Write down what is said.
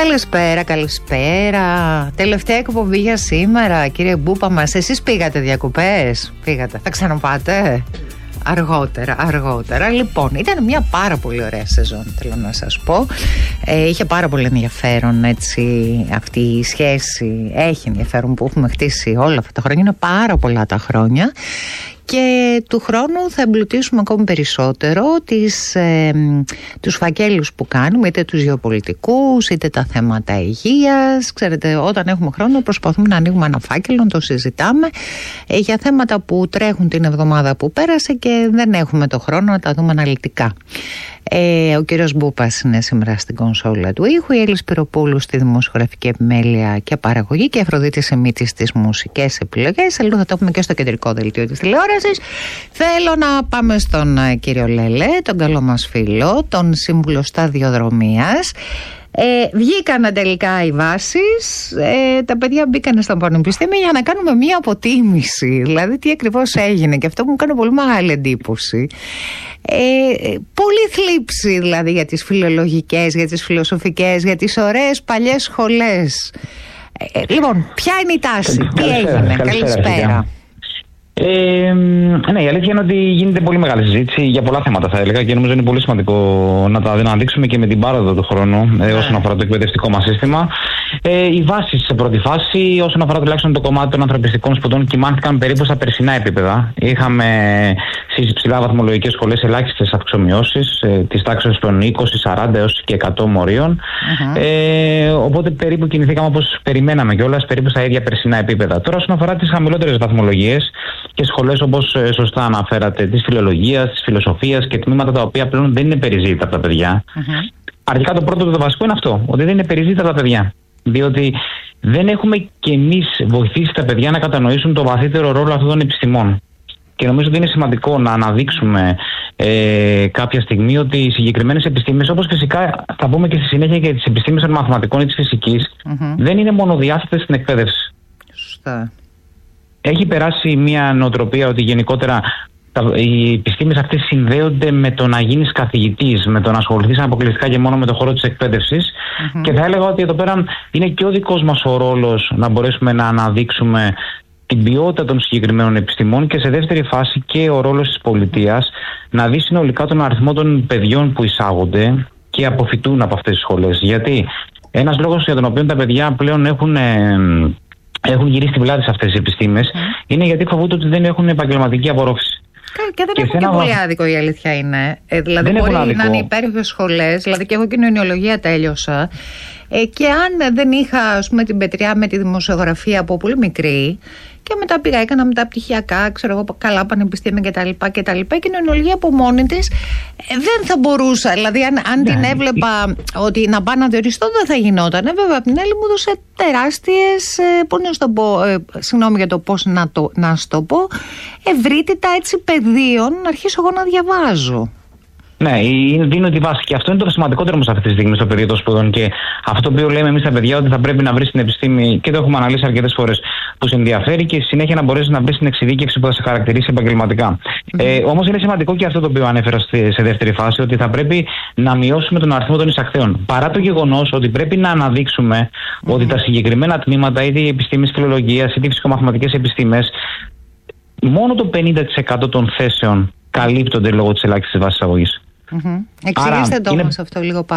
Καλησπέρα. Τελευταία εκπομπή για σήμερα, κύριε Μπούπα μας. Εσείς πήγατε διακοπές? Πήγατε? Θα ξαναπάτε? Αργότερα. Λοιπόν, ήταν μια πάρα πολύ ωραία σεζόν, θέλω να σας πω. Είχε πάρα πολύ ενδιαφέρον, έτσι, αυτή η σχέση. Έχει ενδιαφέρον που έχουμε χτίσει όλα αυτά τα χρόνια. Είναι πάρα πολλά τα χρόνια. Και του χρόνου θα εμπλουτίσουμε ακόμη περισσότερο τους φακέλους που κάνουμε, είτε τους γεωπολιτικούς, είτε τα θέματα υγείας. Ξέρετε, όταν έχουμε χρόνο προσπαθούμε να ανοίγουμε ένα φάκελο, να το συζητάμε για θέματα που τρέχουν την εβδομάδα που πέρασε και δεν έχουμε το χρόνο να τα δούμε αναλυτικά. Ο κύριος Μπούπας είναι σήμερα στην κονσόλα του ήχου, η Έλλη Σπυροπούλου στη δημοσιογραφική επιμέλεια και παραγωγή και η Αφροδίτη Σεμίτη στις μουσικές επιλογές. Αλλού θα το έχουμε και στο κεντρικό δελτίο της τηλεόρασης. Θέλω να πάμε στον κύριο Λέλε, τον καλό μας φίλο, τον σύμβουλο σταδιοδρομίας. Βγήκαν τελικά οι βάσεις, τα παιδιά μπήκαν στο πανεπιστήμιο για να κάνουμε μία αποτίμηση, δηλαδή τι ακριβώς έγινε, και αυτό μου κάνει πολύ μεγάλη εντύπωση. Πολύ θλίψη δηλαδή για τις φιλολογικές, για τις φιλοσοφικές, για τις ωραίες παλιές σχολές. Λοιπόν, ποια είναι η τάση, τι έγινε? Καλησπέρα. Ναι, η αλήθεια είναι ότι γίνεται πολύ μεγάλη συζήτηση για πολλά θέματα, θα έλεγα, και νομίζω είναι πολύ σημαντικό να τα αναδείξουμε και με την πάροδο του χρόνου όσον αφορά το εκπαιδευτικό μας σύστημα. Οι βάσεις σε πρώτη φάση, όσον αφορά τουλάχιστον το κομμάτι των ανθρωπιστικών σπουδών, κυμάνθηκαν περίπου στα περσινά επίπεδα. Είχαμε στις ψηλά βαθμολογικές σχολές ελάχιστες αυξομοιώσεις, της τάξης των 20, 40 έως και 100 μορίων. Οπότε περίπου κινηθήκαμε όπως περιμέναμε κιόλας, περίπου στα ίδια περσινά επίπεδα. Τώρα, όσον αφορά τις χαμηλότερες βαθμολογίες και σχολές, όπως σωστά αναφέρατε, της φιλολογίας, της φιλοσοφίας και τμήματα τα οποία πλέον δεν είναι περιζήτητα από τα παιδιά. Αρχικά το πρώτο, το βασικό είναι αυτό, ότι δεν είναι περιζήτητα από τα παιδιά. Διότι δεν έχουμε κι εμείς βοηθήσει τα παιδιά να κατανοήσουν το βαθύτερο ρόλο αυτών των επιστημών. Και νομίζω ότι είναι σημαντικό να αναδείξουμε κάποια στιγμή ότι οι συγκεκριμένες επιστήμες, όπως φυσικά θα πούμε και στη συνέχεια και τις επιστήμες των μαθηματικών ή της φυσικής, δεν είναι μονοδιάστατες στην εκπαίδευση. Σωστά. Έχει περάσει μια νοοτροπία ότι γενικότερα οι επιστήμες αυτές συνδέονται με το να γίνεις καθηγητής, με το να ασχοληθείς αποκλειστικά και μόνο με το χώρο της εκπαίδευσης. Και θα έλεγα ότι εδώ πέρα είναι και ο δικός μας ο ρόλος να μπορέσουμε να αναδείξουμε την ποιότητα των συγκεκριμένων επιστημών και σε δεύτερη φάση και ο ρόλος της πολιτείας να δει συνολικά τον αριθμό των παιδιών που εισάγονται και αποφυτούν από αυτές τις σχολές. Γιατί ένας λόγος για τον οποίο τα παιδιά πλέον έχουν γυρίσει την πλάτη σε αυτές τις επιστήμες είναι γιατί φοβούνται ότι δεν έχουν επαγγελματική απορρόφηση. Και δεν έχουν και πολύ άδικο, η αλήθεια είναι. Δηλαδή, μπορεί να είναι υπέροχες σχολές, δηλαδή και εγώ κοινωνιολογία τέλειωσα. Και αν δεν είχα, ας πούμε, την πετριά με τη δημοσιογραφία από πολύ μικρή, και μετά πήγα, έκανα μεταπτυχιακά, ξέρω εγώ, καλά πανεπιστήμια κτλ. Η κοινωνιολογία από μόνη της δεν θα μπορούσα. Δηλαδή, αν την έβλεπα ότι να πάω να διοριστώ, δεν θα γινόταν. Βέβαια, απ' την άλλη μου έδωσε τεράστιες, πώς να το πω, συγγνώμη για το πώς να σου το πω, ευρύτητα έτσι πεδίων να αρχίσω εγώ να διαβάζω. Ναι, δίνω τη βάση. Και αυτό είναι το σημαντικότερο όμως αυτή τη στιγμή στο πεδίο των σπουδών. Και αυτό που λέμε εμείς τα παιδιά, ότι θα πρέπει να βρεις την επιστήμη, και το έχουμε αναλύσει αρκετές φορές, που σε ενδιαφέρει, και στη συνέχεια να μπορέσεις να βρεις την εξειδίκευση που θα σε χαρακτηρίσει επαγγελματικά. Όμως είναι σημαντικό και αυτό το οποίο ανέφερα σε δεύτερη φάση, ότι θα πρέπει να μειώσουμε τον αριθμό των εισαχθέων. Παρά το γεγονός ότι πρέπει να αναδείξουμε ότι τα συγκεκριμένα τμήματα, είτε οι επιστήμες φιλολογίας, είτε οι φυσικομαθηματικές επιστήμες, μόνο το 50% των θέσεων καλύπτονται λόγω της ελάχιστης βάσης αγωγής. Εξηγήστε το όμως αυτό λίγο